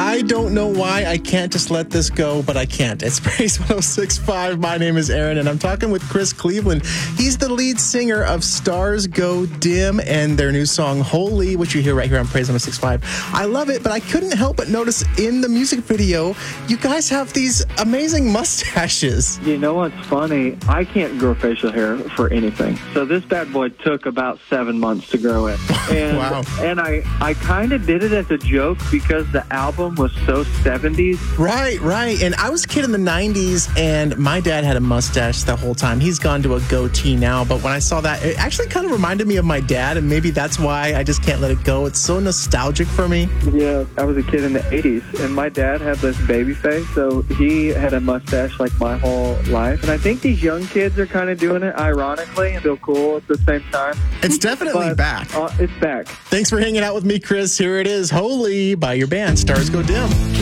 I don't know why I can't just let this go, but I can't. It's Praise 106.5. My name is Aaron, and I'm talking with Chris Cleveland. He's the lead singer of Stars Go Dim and their new song, Holy, which you hear right here on Praise 106.5. I love it, but I couldn't help but notice in the music video, you guys have these amazing mustaches. You know what's funny? I can't grow facial hair for anything. So this bad boy took about 7 months to grow it. And, Wow. And I kind of did it as a joke because the album was so 70s. Right. And I was a kid in the 90s, and my dad had a mustache the whole time. He's gone to a goatee now, but when I saw that, it actually kind of reminded me of my dad, and maybe that's why I just can't let it go. It's so nostalgic for me. Yeah, I was a kid in the 80s, and my dad had this baby face, so he had a mustache like my whole life. And I think these young kids are kind of doing it ironically and feel cool at the same time. It's definitely back. It's back. Thanks for hanging out with me, Chris. Here it is, Holy, by your band, Stars Go Dim.